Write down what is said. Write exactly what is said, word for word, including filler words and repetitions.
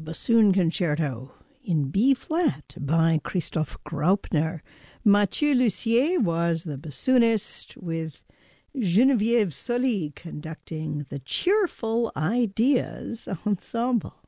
a bassoon concerto in B-flat by Christoph Graupner. Mathieu Lussier was the bassoonist, with Geneviève Sully conducting the Cheerful Ideas Ensemble.